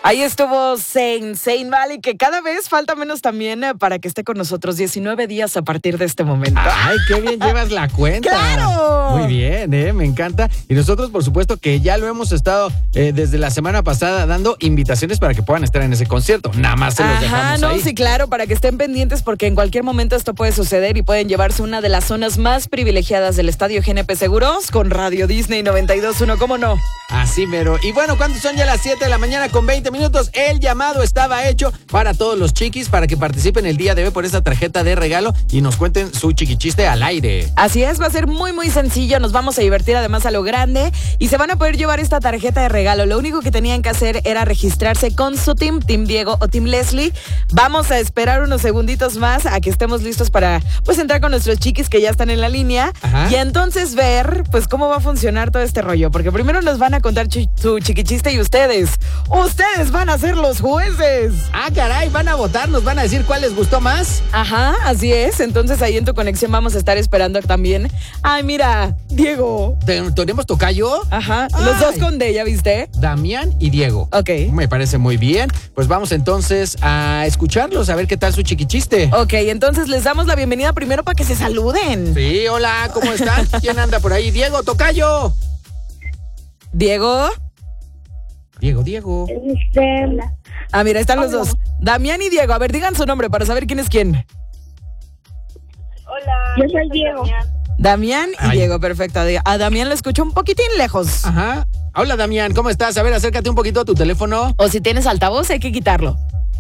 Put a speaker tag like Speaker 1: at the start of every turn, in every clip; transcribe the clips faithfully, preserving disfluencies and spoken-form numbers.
Speaker 1: Ahí estuvo Zayn, Zayn Malik, que cada vez falta menos también eh, para que esté con nosotros. diecinueve días a partir de este momento.
Speaker 2: Ay, qué bien llevas la cuenta.
Speaker 1: ¡Claro!
Speaker 2: Muy bien, eh, me encanta. Y nosotros, por supuesto, que ya lo hemos estado eh, desde la semana pasada dando invitaciones para que puedan estar en ese concierto. Nada más se los
Speaker 1: Ajá,
Speaker 2: dejamos
Speaker 1: no,
Speaker 2: ahí.
Speaker 1: sí, claro, para que estén pendientes porque en cualquier momento esto puede suceder y pueden llevarse una de las zonas más privilegiadas del Estadio G N P Seguros con Radio Disney noventa y dos punto uno, ¿cómo no?
Speaker 2: Así mero. Y bueno, cuando son ya las siete de la mañana con veinte minutos, el llamado estaba hecho para todos los chiquis para que participen el día de hoy por esta tarjeta de regalo y nos cuenten su chiquichiste al aire.
Speaker 1: Así es, va a ser muy muy sencillo, nos vamos a divertir además a lo grande y se van a poder llevar esta tarjeta de regalo. Lo único que tenían que hacer era registrarse con su team, Team Diego o Team Leslie. Vamos a esperar unos segunditos más a que estemos listos para pues entrar con nuestros chiquis que ya están en la línea. Ajá. Y entonces ver pues cómo va a funcionar todo este rollo, porque primero nos van a contar chi- su chiquichiste y ustedes, ustedes van a ser los jueces.
Speaker 2: Ah, caray, van a votar, nos van a decir cuál les gustó más.
Speaker 1: Ajá, así es. Entonces ahí en tu conexión vamos a estar esperando también. Ay, mira, Diego.
Speaker 2: ¿Tenemos tocayo?
Speaker 1: Ajá,
Speaker 2: Ay.
Speaker 1: los dos con D, ¿ya viste?
Speaker 2: Damián y Diego.
Speaker 1: Ok.
Speaker 2: Me parece muy bien. Pues vamos entonces a escucharlos, a ver qué tal su chiquichiste.
Speaker 1: Ok, entonces les damos la bienvenida primero para que se saluden.
Speaker 2: Sí, hola, ¿cómo están? ¿Quién anda por ahí? Diego, tocayo.
Speaker 1: Diego.
Speaker 2: Diego, Diego.
Speaker 3: Este,
Speaker 1: Ah, mira, están los
Speaker 3: Hola.
Speaker 1: dos. Damián y Diego. A ver, digan su nombre para saber quién es quién.
Speaker 3: Hola. Yo soy Diego.
Speaker 1: Damián y
Speaker 2: Ay.
Speaker 1: Diego, perfecto. A Damián lo escucho un poquitín lejos.
Speaker 2: Ajá. Hola, Damián, ¿cómo estás? A ver, acércate un poquito a tu teléfono.
Speaker 1: O si tienes altavoz, hay que quitarlo.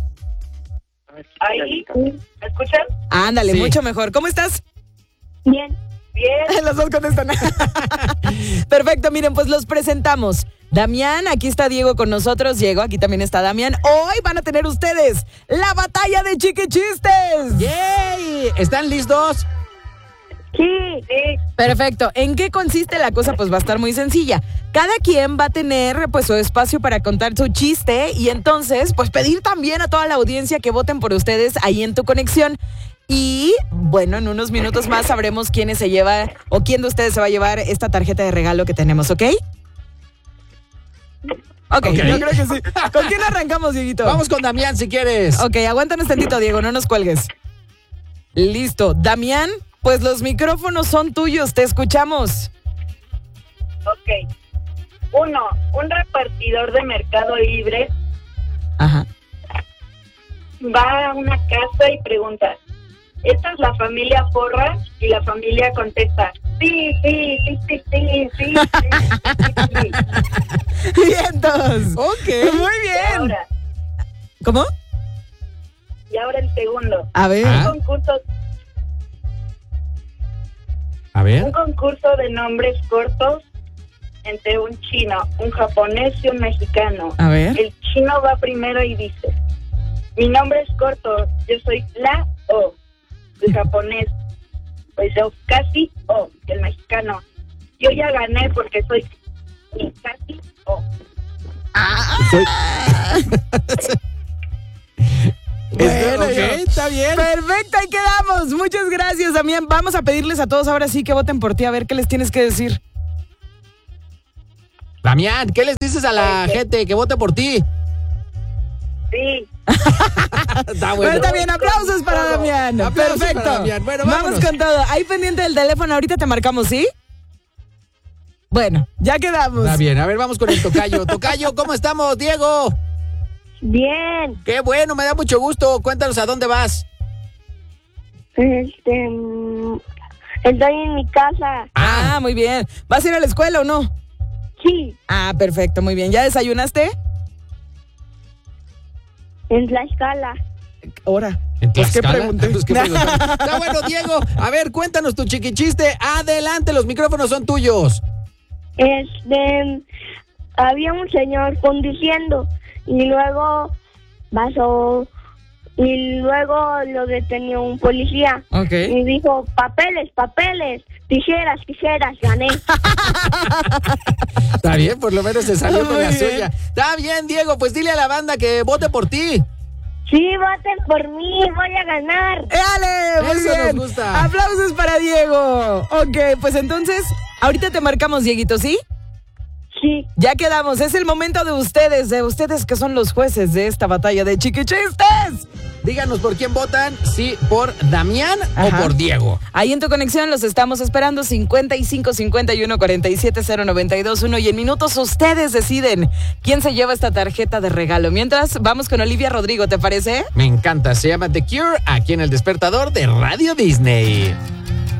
Speaker 3: Ahí, ¿me escuchan?
Speaker 1: Ándale,
Speaker 2: Sí.
Speaker 1: mucho mejor. ¿Cómo estás?
Speaker 3: Bien. Bien.
Speaker 1: Los dos contestan. Perfecto, miren, pues los presentamos. Damián, aquí está Diego con nosotros. Diego, aquí también está Damián. Hoy van a tener ustedes la batalla de chiquichistes.
Speaker 2: ¡Yay! ¿Están listos?
Speaker 3: Sí. Sí.
Speaker 1: Perfecto. ¿En qué consiste la cosa? Pues va a estar muy sencilla. Cada quien va a tener pues su espacio para contar su chiste y entonces pues pedir también a toda la audiencia que voten por ustedes ahí en tu conexión. Y bueno, en unos minutos más sabremos quién se lleva o quién de ustedes se va a llevar esta tarjeta de regalo que tenemos, ¿ok? Ok,
Speaker 2: Ok.
Speaker 1: yo creo que sí. ¿Con quién arrancamos, Dieguito?
Speaker 2: Vamos con Damián si quieres.
Speaker 1: Ok, aguántanos tantito, Diego, no nos cuelgues. Listo. Damián, pues los micrófonos son tuyos, te escuchamos.
Speaker 3: Ok. Uno, un repartidor de Mercado Libre
Speaker 1: Ajá.
Speaker 3: va a una casa y pregunta, ¿esta es la familia Porras? Y la familia contesta, sí, sí, sí, sí, sí, sí, sí, sí, sí.
Speaker 1: Vientos.
Speaker 2: Ok.
Speaker 1: Muy
Speaker 3: Y
Speaker 1: bien.
Speaker 3: ahora,
Speaker 1: ¿Cómo?
Speaker 3: y ahora el segundo.
Speaker 1: A ver.
Speaker 2: Ah.
Speaker 3: Un concurso,
Speaker 2: A ver.
Speaker 3: un concurso de nombres cortos entre un chino, un japonés y un mexicano.
Speaker 1: A ver.
Speaker 3: El chino va primero y dice, mi nombre es corto, yo soy la O. El japonés, pues yo casi O. El mexicano, yo ya gané porque soy mi casi O.
Speaker 2: Soy-
Speaker 1: Bueno,
Speaker 2: ok,
Speaker 1: yo-
Speaker 2: está bien.
Speaker 1: Perfecto, ahí quedamos. Muchas gracias, Damián. Vamos a pedirles a todos ahora sí que voten por ti, a ver qué les tienes que decir.
Speaker 2: Damián, ¿qué les dices a la gente que vote por ti?
Speaker 3: Sí,
Speaker 2: Está
Speaker 1: Bueno, está bien, aplausos para Damián.
Speaker 2: Aplausos
Speaker 1: Perfecto.
Speaker 2: para Damián. Bueno,
Speaker 1: vamos
Speaker 2: vámonos.
Speaker 1: con todo. Ahí pendiente del teléfono, ahorita te marcamos, ¿sí? Bueno, ya quedamos.
Speaker 2: Está bien, a ver, vamos con el tocayo. Tocayo, ¿cómo estamos, Diego?
Speaker 3: bien.
Speaker 2: Qué bueno, me da mucho gusto. Cuéntanos a dónde vas.
Speaker 3: Este, mm, estoy en mi casa.
Speaker 1: Ah, muy bien. ¿Vas a ir a la escuela o no?
Speaker 3: Sí,
Speaker 1: Ah, perfecto, muy bien. ¿Ya desayunaste?
Speaker 3: en la escala.
Speaker 1: Ahora.
Speaker 2: ¿En
Speaker 1: Pues, ¿qué
Speaker 2: Tlaxcala?
Speaker 1: pregunté?
Speaker 2: Pues, ¿qué pregunté? Está bueno, Diego. A ver, cuéntanos tu chiquichiste. Adelante, los micrófonos son tuyos.
Speaker 3: Este, había un señor conduciendo y luego pasó y luego lo detenió un policía
Speaker 1: Ok.
Speaker 3: y dijo, papeles, papeles, tijeras, tijeras, gané.
Speaker 2: Está bien, por lo menos se salió con
Speaker 1: Muy
Speaker 2: la
Speaker 1: bien.
Speaker 2: suya. Está bien, Diego, pues dile a la banda que vote por ti.
Speaker 3: Sí, voten por mí, voy a ganar.
Speaker 1: ¡Dale! Muy
Speaker 2: Eso
Speaker 1: bien.
Speaker 2: nos gusta.
Speaker 1: Aplausos para Diego. Ok, pues entonces, ahorita te marcamos, Dieguito, ¿sí?
Speaker 3: Sí.
Speaker 1: Ya quedamos, es el momento de ustedes, de ustedes que son los jueces de esta batalla de chiquichistes.
Speaker 2: Díganos por quién votan, si por Damián
Speaker 1: Ajá.
Speaker 2: o por Diego.
Speaker 1: Ahí en tu conexión los estamos esperando, cincuenta y cinco, cincuenta y uno, cuarenta y siete, cero noventa y dos, uno, y en minutos ustedes deciden quién se lleva esta tarjeta de regalo. Mientras, vamos con Olivia Rodrigo, ¿te parece?
Speaker 2: Me encanta, se llama The Cure, aquí en El Despertador de Radio Disney.